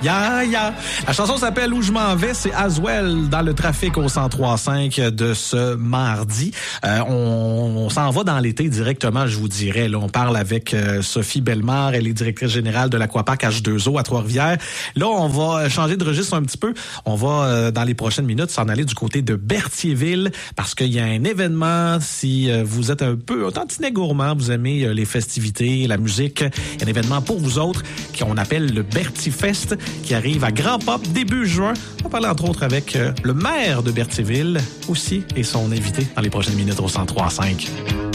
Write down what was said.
Ya, ya. La chanson s'appelle Où je m'en vais, c'est Aswell dans le trafic au 103.5 de ce mardi. On s'en va dans l'été directement, je vous dirais. Là, on parle avec Sophie Bellemare, elle est directrice générale de l'Aquapark H2O à Trois-Rivières. Là, on va changer de registre un petit peu. On va, dans les prochaines minutes, s'en aller du côté de Berthierville parce qu'il y a un événement. Si vous êtes un tantinet gourmand, vous aimez les festivités, la musique, il y a un événement pour vous autres qu'on appelle le Berthifest qui arrive à Grand Pop début juin. On va parler entre autres avec le maire de Berthierville aussi et son invité dans les prochaines minutes au 103.5.